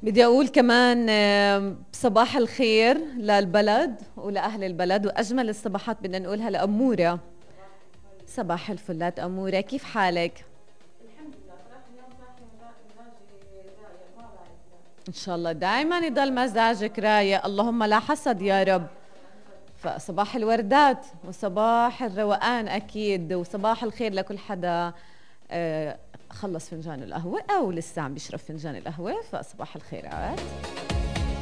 بدي أقول كمان صباح الخير للبلد ولأهل البلد، وأجمل الصباحات بدنا نقولها لأمورة. صباح الفلات أمورة، كيف حالك؟ الحمد لله. صراحة اليوم صاحي مزاجي رايق، ما بعرف إن شاء الله دائما يضل مزاجك رايق، اللهم لا حسد يا رب. فصباح الوردات وصباح الروقان أكيد، وصباح الخير لكل حدا خلص فنجان القهوة أو لسه عم بيشرب فنجان القهوة، فصباح الخيرات.